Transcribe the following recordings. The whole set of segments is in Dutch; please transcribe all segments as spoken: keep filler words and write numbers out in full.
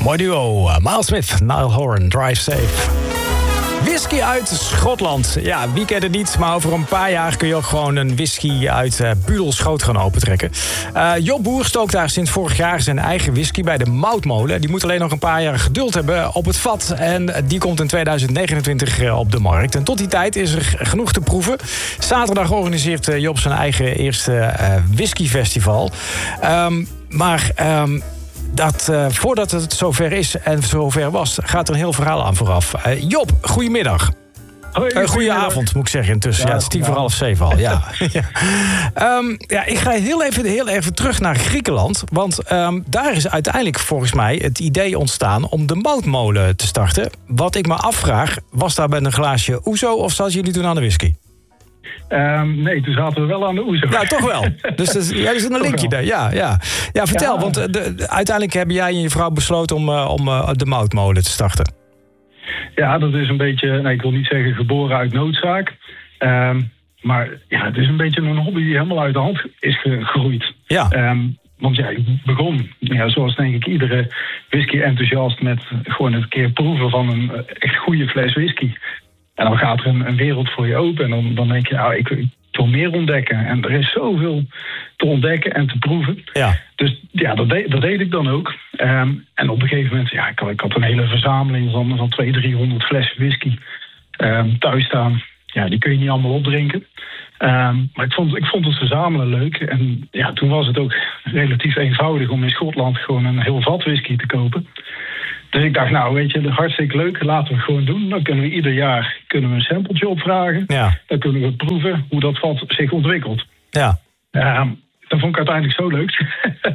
Mooi duo. Miles Smith, Niall Horan, Drive Safe. Whisky uit Schotland. Ja, wie kent het niet, maar over een paar jaar kun je ook gewoon een whisky uit uh, Budelschoot gaan opentrekken. Uh, Job Boer stookt daar sinds vorig jaar zijn eigen whisky bij de Moutmolen. Die moet alleen nog een paar jaar geduld hebben op het vat. En die komt in tweeduizend negenentwintig op de markt. En tot die tijd is er genoeg te proeven. Zaterdag organiseert Job zijn eigen eerste uh, whiskyfestival. Um, maar... Um, Dat, uh, voordat het zover is en zover was, gaat er een heel verhaal aan vooraf. Uh, Job, goedemiddag. Hoi, uh, goedenavond, moet ik zeggen intussen. Ja, ja, het is tien voor half zeven al. Ja. ja. Um, ja, ik ga heel even, heel even terug naar Griekenland. Want um, daar is uiteindelijk volgens mij het idee ontstaan om de moutmolen te starten. Wat ik me afvraag, was daar met een glaasje ouzo of zaten jullie toen aan de whisky? Um, nee, toen zaten we wel aan de oezo. Ja, toch wel. Dus, dus ja, er zit een linkje daar. Ja, ja. ja, vertel, ja. want de, de, uiteindelijk hebben jij en je vrouw besloten om, uh, om uh, de moutmolen te starten. Ja, dat is een beetje, nee, ik wil niet zeggen geboren uit noodzaak. Um, maar ja, het is een beetje een hobby die helemaal uit de hand is gegroeid. Ja. Um, want ja, ik begon, ja, zoals denk ik iedere whisky-enthousiast, met gewoon een keer proeven van een echt goede fles whisky. En dan gaat er een, een wereld voor je open. En dan, dan denk je, nou, ik, ik wil meer ontdekken. En er is zoveel te ontdekken en te proeven. Ja. Dus ja, dat, de, dat deed ik dan ook. Um, en op een gegeven moment, ja, ik, ik had een hele verzameling van, van tweehonderd, driehonderd flessen whisky um, thuis staan. Ja, die kun je niet allemaal opdrinken. Um, maar ik vond, ik vond het verzamelen leuk. En ja, toen was het ook relatief eenvoudig om in Schotland gewoon een heel vat whisky te kopen. Dus ik dacht, nou weet je, dat is hartstikke leuk, laten we het gewoon doen. Dan kunnen we ieder jaar kunnen we een sampletje opvragen. Ja. Dan kunnen we proeven hoe dat vat zich ontwikkelt. Ja. Um, dat vond ik uiteindelijk zo leuk.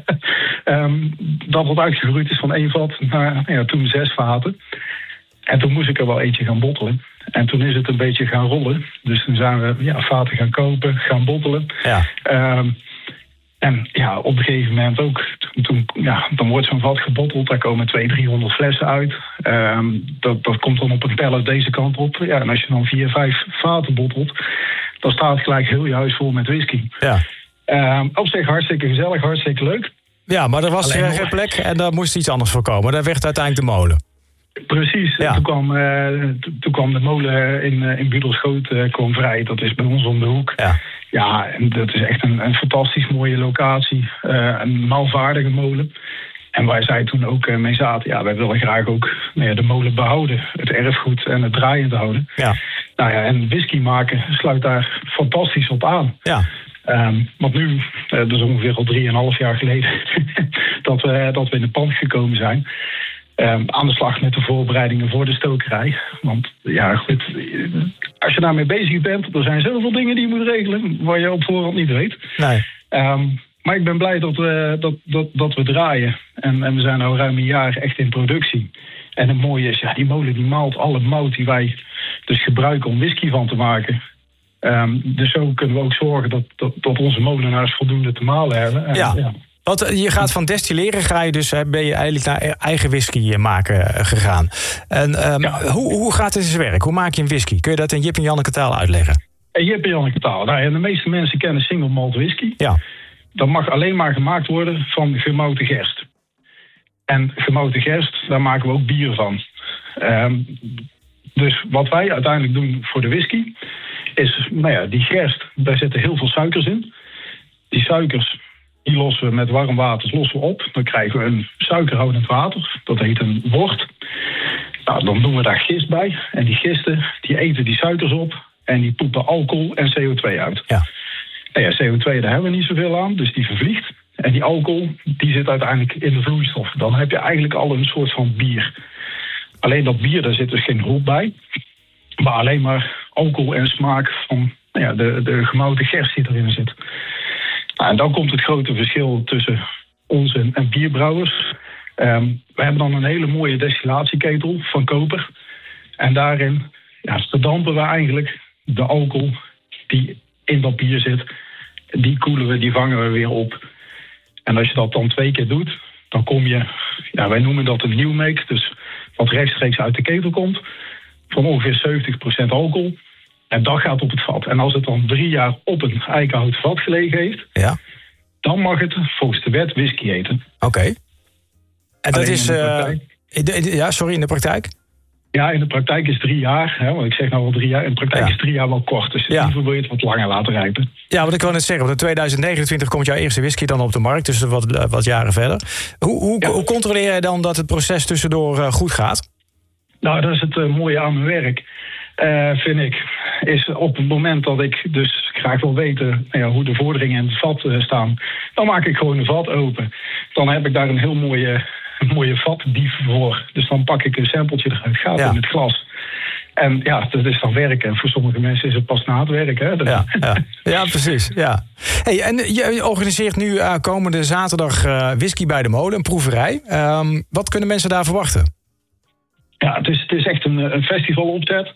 um, dat het uitgegroeid is van één vat naar ja, toen zes vaten. En toen moest ik er wel eentje gaan bottelen. En toen is het een beetje gaan rollen. Dus toen zijn we ja, vaten gaan kopen, gaan bottelen. Ja. Um, En ja, op een gegeven moment ook, toen, ja, dan wordt zo'n vat gebotteld. Daar komen tweehonderd, driehonderd flessen uit. Um, dat, dat komt dan op een pallet deze kant op. Ja, en als je dan vier, vijf vaten bottelt, dan staat het gelijk heel je huis vol met whisky. Ja. Um, op zich hartstikke gezellig, hartstikke leuk. Ja, maar er was geen nog... plek en daar moest iets anders voor komen. Daar werd uiteindelijk de molen. Precies. Ja. Toen, kwam, uh, toen kwam de molen in, uh, in Budelschoot uh, kwam vrij. Dat is bij ons om de hoek. Ja. Ja, en dat is echt een, een fantastisch mooie locatie. Uh, een maalvaardige molen. En waar zij toen ook uh, mee zaten. Ja, wij willen graag ook nou ja, de molen behouden. Het erfgoed en het draaiend houden. Ja. Nou ja, en whisky maken sluit daar fantastisch op aan. Ja. Um, want nu, uh, dat is ongeveer al drieënhalf jaar geleden... dat, we, dat we in de pand gekomen zijn... Um, aan de slag met de voorbereidingen voor de stokerij. Want ja, goed, als je daarmee bezig bent, er zijn zoveel dingen die je moet regelen, waar je op voorhand niet weet. Nee. Um, maar ik ben blij dat we, dat, dat, dat we draaien. En, en we zijn al ruim een jaar echt in productie. En het mooie is, ja, die molen die maalt alle mout die wij dus gebruiken om whisky van te maken. Um, dus zo kunnen we ook zorgen dat, dat, dat onze molenaars voldoende te malen hebben. En, ja. ja. Want je gaat van destilleren, ga je dus, ben je eigenlijk naar eigen whisky maken gegaan. En um, ja. hoe, hoe gaat het in zijn werk? Hoe maak je een whisky? Kun je dat in Jip en Janneke taal uitleggen? In Jip en Janneke taal. Nou, en de meeste mensen kennen single malt whisky. Ja. Dat mag alleen maar gemaakt worden van gemouten gerst. En gemouten gerst, daar maken we ook bier van. Um, dus wat wij uiteindelijk doen voor de whisky is, nou ja, die gerst, daar zitten heel veel suikers in. Die suikers, die lossen we met warm water lossen we op. Dan krijgen we een suikerhoudend water. Dat heet een wort. Nou, dan doen we daar gist bij. En die gisten, die eten die suikers op. En die poepen alcohol en C O twee uit. Ja. Nou ja, C O twee, daar hebben we niet zoveel aan. Dus die vervliegt. En die alcohol, die zit uiteindelijk in de vloeistof. Dan heb je eigenlijk al een soort van bier. Alleen dat bier, daar zit dus geen hop bij. Maar alleen maar alcohol en smaak van nou ja, de, de gemouten gerst die erin zit. Nou, en dan komt het grote verschil tussen ons en, en bierbrouwers. Um, we hebben dan een hele mooie destillatieketel van koper. En daarin ja, verdampen we eigenlijk de alcohol die in dat bier zit. Die koelen we, die vangen we weer op. En als je dat dan twee keer doet, dan kom je, ja, wij noemen dat een new make, dus wat rechtstreeks uit de ketel komt, van ongeveer zeventig procent alcohol. En dat gaat op het vat. En als het dan drie jaar op een eikenhouten vat gelegen heeft, ja, dan mag het volgens de wet whisky heten. Oké. Okay. En dat is, uh, Ja, sorry, in de praktijk? Ja, in de praktijk is drie jaar. Hè, want ik zeg nou wel drie jaar. In de praktijk ja. is drie jaar wel kort. Dus in ieder geval wil je het wat langer laten rijpen. Ja, wat ik wil net zeggen. Want in tweeduizend negenentwintig komt jouw eerste whisky dan op de markt. Dus wat, wat jaren verder. Hoe, hoe, ja. hoe controleer jij dan dat het proces tussendoor uh, goed gaat? Nou, dat is het uh, mooie aan mijn werk. Uh, vind ik. Is op het moment dat ik dus graag wil weten nou ja, hoe de vorderingen in het vat uh, staan. Dan maak ik gewoon een vat open. Dan heb ik daar een heel mooie... een mooie vatdief voor. Dus dan pak ik een sampletje eruit, gaat ja. in het glas. En ja, dat is dan werken. Voor sommige mensen is het pas na het werk. Hè? Ja, ja. ja, precies. Ja. Hey, en je organiseert nu uh, komende zaterdag uh, Whisky bij de Molen, een proeverij. Um, wat kunnen mensen daar verwachten? Ja, het is, het is echt een, een festivalopzet.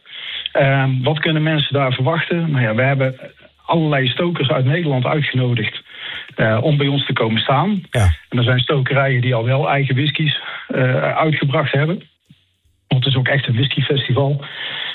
Um, wat kunnen mensen daar verwachten? Nou ja, we hebben allerlei stokers uit Nederland uitgenodigd Uh, om bij ons te komen staan. Ja. En er zijn stokerijen die al wel eigen whiskies uh, uitgebracht hebben. Want het is ook echt een whiskyfestival.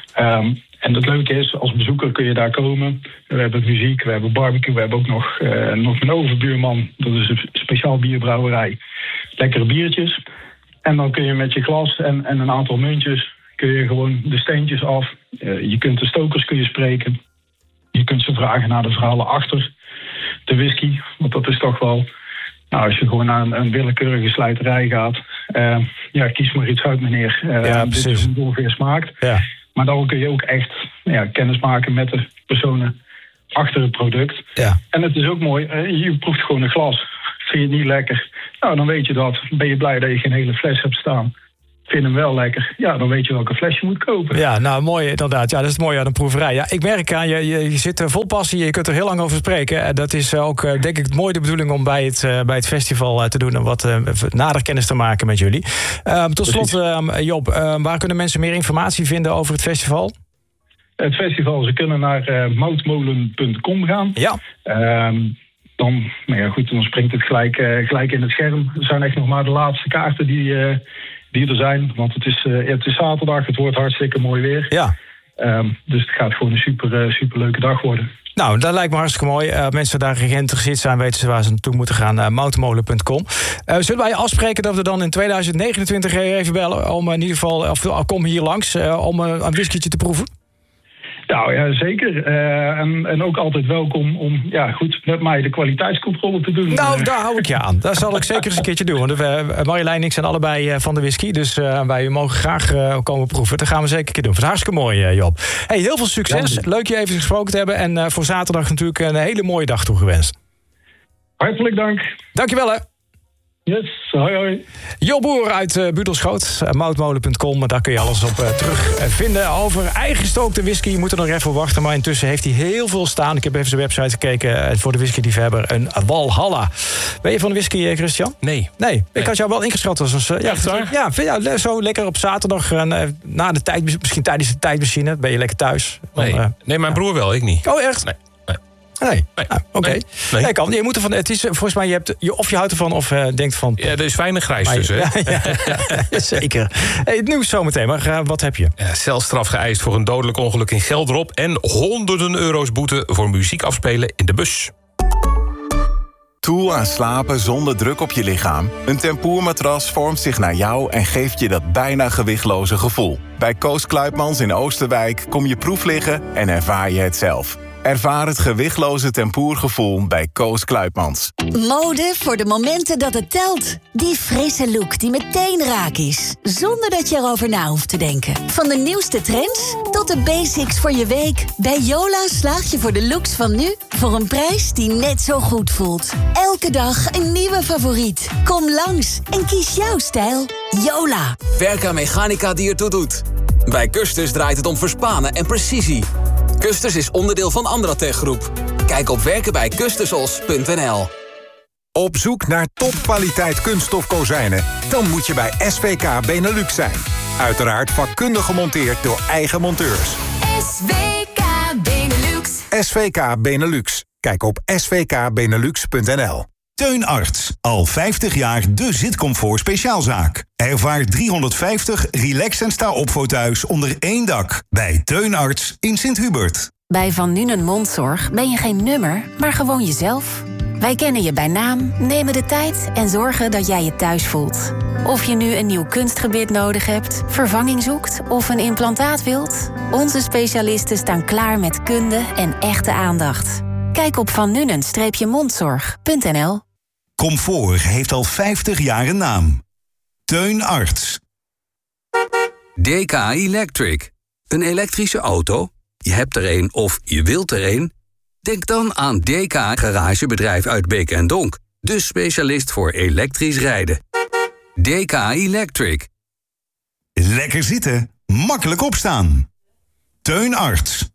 Um, en het leuke is, als bezoeker kun je daar komen. We hebben muziek, we hebben barbecue, we hebben ook nog, uh, nog een overbuurman. Dat is een speciaal bierbrouwerij. Lekkere biertjes. En dan kun je met je glas en, en een aantal muntjes kun je gewoon de steentjes af. Uh, je kunt de stokers kun je spreken. Je kunt ze vragen naar de verhalen achter de whisky. Want dat is toch wel... Nou, als je gewoon naar een, een willekeurige slijterij gaat... Uh, ja, kies maar iets uit, meneer. Uh, ja, dit is een ongeveer smaakt. Ja. Maar dan kun je ook echt ja, kennis maken met de personen achter het product. Ja. En het is ook mooi, uh, je proeft gewoon een glas. Vind je het niet lekker? Nou, dan weet je dat. Ben je blij dat je geen hele fles hebt staan? Vind hem wel lekker. Ja, dan weet je welke fles je moet kopen. Ja, nou mooi inderdaad. Ja, dat is het mooie aan een proeverij. Ja, ik merk aan je, je, je zit vol passie. Je kunt er heel lang over spreken. En dat is ook, denk ik, het mooie de bedoeling om bij het, uh, bij het festival te doen en wat uh, nader kennis te maken met jullie. Uh, tot slot, uh, Job, uh, waar kunnen mensen meer informatie vinden over het festival? Het festival, ze kunnen naar uh, moutmolen punt com gaan. Ja. Uh, dan, nou ja, goed, dan springt het gelijk, uh, gelijk in het scherm. Er zijn echt nog maar de laatste kaarten die... Uh, die er zijn, want het is, uh, het is zaterdag, het wordt hartstikke mooi weer. Ja. Um, dus het gaat gewoon een super, uh, super leuke dag worden. Nou, dat lijkt me hartstikke mooi. Uh, mensen daar geïnteresseerd zijn, weten ze waar ze naartoe moeten gaan. Uh, moutmolen punt com. Uh, zullen wij afspreken dat we dan in tweeduizend negenentwintig even bellen? Om in ieder geval, of kom hier langs, uh, om uh, een whiskytje te proeven? Nou ja, zeker. Uh, en, en ook altijd welkom om ja, goed, met mij de kwaliteitscontrole te doen. Nou, daar hou ik je aan. Dat zal ik zeker eens een keertje doen. Want uh, Marjolein en ik zijn allebei uh, van de whisky. Dus uh, wij mogen graag uh, komen proeven. Dat gaan we zeker een keer doen. Dat is hartstikke mooi, uh, Job. Hey, heel veel succes. Ja, leuk je even gesproken te hebben. En uh, voor zaterdag natuurlijk een hele mooie dag toegewenst. Hartelijk dank. Dankjewel, hè. Yes, hoi hoi. Job Boer uit uh, Budelschoot, uh, moutmolen punt com. Daar kun je alles op uh, terug uh, vinden over eigen gestookte whisky. Je moet er nog even wachten, maar intussen heeft hij heel veel staan. Ik heb even zijn website gekeken uh, voor de whisky-liefhebber. Een Walhalla. Ben je van de whisky, uh, Christian? Nee. Nee, ik nee. had jou wel ingeschat als... Uh, ja, ja, ja, zo lekker op zaterdag. Uh, na de tijd, misschien tijdens de tijdmachine. Ben je lekker thuis. Nee, dan, uh, nee mijn broer wel, ik niet. Oh, echt? Nee. Nee, nee. Ah, oké. Okay. Nee. Nee. Nee, kan. Je moet ervan. Het is volgens mij je hebt je of je houdt ervan of uh, denkt van. Ja, er is weinig grijs tussen. Ja, ja, ja, zeker. Hey, het nieuws zometeen. Maar uh, wat heb je? Ja, celstraf geëist voor een dodelijk ongeluk in Gelderop en honderden euro's boete voor muziek afspelen in de bus. Toe aan slapen zonder druk op je lichaam? Een tempoermatras vormt zich naar jou en geeft je dat bijna gewichtloze gevoel. Bij Koos Kluipmans in Oosterwijk kom je proef liggen en ervaar je het zelf. Ervaar het gewichtloze tempoergevoel bij Koos Kluipmans. Mode voor de momenten dat het telt. Die frisse look die meteen raak is. Zonder dat je erover na hoeft te denken. Van de nieuwste trends tot de basics voor je week. Bij Yola slaag je voor de looks van nu voor een prijs die net zo goed voelt. Elke dag een nieuwe favoriet. Kom langs en kies jouw stijl. Yola. Werk aan mechanica die ertoe doet. Bij Custers draait het om verspanen en precisie. Custers is onderdeel van Andratech Groep. Kijk op werken bij kustersos punt n l. Op zoek naar topkwaliteit kunststof kozijnen? Dan moet je bij S V K Benelux zijn. Uiteraard vakkundig gemonteerd door eigen monteurs. S V K Benelux. S V K Benelux. Kijk op s v k benelux punt n l. Teun Arts. Al vijftig jaar de zitcomfort speciaalzaak. Ervaar driehonderdvijftig relax en sta op fauteuils onder één dak. Bij Teun Arts in Sint-Hubert. Bij Van Nuenen Mondzorg ben je geen nummer, maar gewoon jezelf. Wij kennen je bij naam, nemen de tijd en zorgen dat jij je thuis voelt. Of je nu een nieuw kunstgebit nodig hebt, vervanging zoekt of een implantaat wilt, onze specialisten staan klaar met kunde en echte aandacht. Kijk op van nuenen mondzorg punt n l. Comfort heeft al vijftig jaar een naam. Teun Arts. D K Electric. Een elektrische auto? Je hebt er een of je wilt er een? Denk dan aan D K Garagebedrijf uit Beek en Donk. De specialist voor elektrisch rijden. D K Electric. Lekker zitten, makkelijk opstaan. Teun Arts.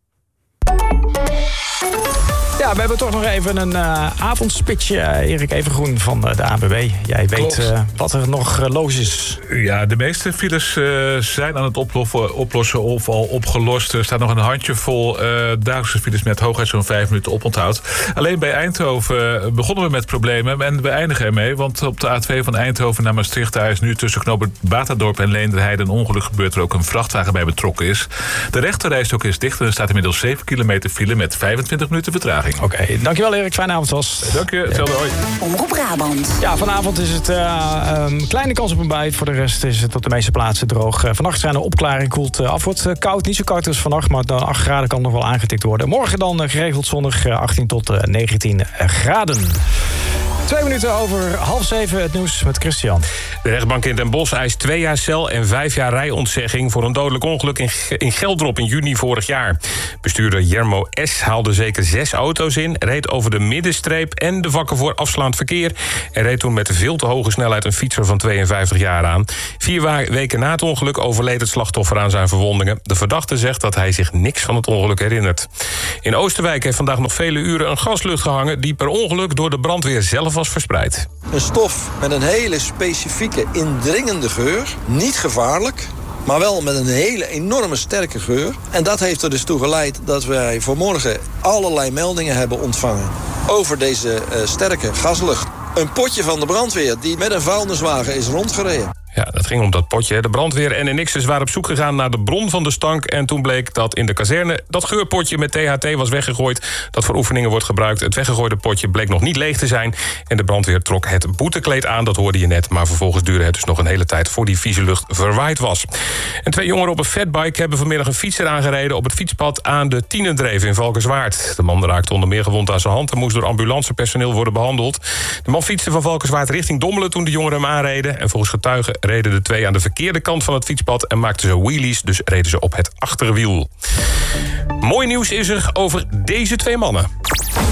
Ja, we hebben toch nog even een uh, avondspitje. Uh, Erik Evengroen van uh, de A N W B. Jij weet uh, wat er nog uh, los is. Ja, de meeste files uh, zijn aan het oplossen, oplossen of al opgelost. Er staat nog een handjevol uh, dagelijkse files met hooguit zo'n vijf minuten oponthoud. Alleen bij Eindhoven begonnen we met problemen en we eindigen ermee. Want op de A twee van Eindhoven naar Maastricht, daar is nu tussen knooppunt Baterdorp en Leenderheide een ongeluk gebeurd waar ook een vrachtwagen bij betrokken is. De rechterrijstok is dicht en er staat inmiddels zeven kilometer file met vijfentwintig minuten vertraging. Oké, okay, dankjewel Erik. Fijne avond was. Dank je, hetzelfde, hoi. Omroep Brabant. Ja, vanavond is het uh, um, kleine kans op een bui. Voor de rest is het op de meeste plaatsen droog. Uh, vannacht zijn er opklaring, koelt uh, af. Wordt uh, koud, niet zo koud als vannacht, maar dan acht graden kan nog wel aangetikt worden. Morgen dan uh, geregeld zonnig, uh, achttien tot uh, negentien graden. Twee minuten over half zeven, het nieuws met Christian. De rechtbank in Den Bosch eist twee jaar cel en vijf jaar rijontzegging voor een dodelijk ongeluk in, in Geldrop in juni vorig jaar. Bestuurder Jermo S. haalde zeker zes auto's in, reed over de middenstreep en de vakken voor afslaand verkeer en reed toen met veel te hoge snelheid een fietser van tweeënvijftig jaar aan. Vier weken na het ongeluk overleed het slachtoffer aan zijn verwondingen. De verdachte zegt dat hij zich niks van het ongeluk herinnert. In Oosterwijk heeft vandaag nog vele uren een gaslucht gehangen die per ongeluk door de brandweer zelf was verspreid. Een stof met een hele specifieke indringende geur. Niet gevaarlijk, maar wel met een hele enorme sterke geur. En dat heeft er dus toe geleid dat wij vanmorgen allerlei meldingen hebben ontvangen over deze uh, sterke gaslucht. Een potje van de brandweer die met een vuilniswagen is rondgereden. Ja, dat ging om dat potje. De brandweer en N X'ers waren op zoek gegaan naar de bron van de stank. En toen bleek dat in de kazerne dat geurpotje met T H T was weggegooid. Dat voor oefeningen wordt gebruikt. Het weggegooide potje bleek nog niet leeg te zijn. En de brandweer trok het boetekleed aan, dat hoorde je net. Maar vervolgens duurde het dus nog een hele tijd voor die vieze lucht verwaaid was. En twee jongeren op een fatbike hebben vanmiddag een fietser aangereden op het fietspad aan de Tienendreef in Valkenswaard. De man raakte onder meer gewond aan zijn hand en moest door ambulancepersoneel worden behandeld. De man fietste van Valkenswaard richting Dommelen toen de jongeren hem aanreden. En volgens getuigen reden de twee aan de verkeerde kant van het fietspad en maakten ze wheelies, dus reden ze op het achterwiel. Mooi nieuws is er over deze twee mannen.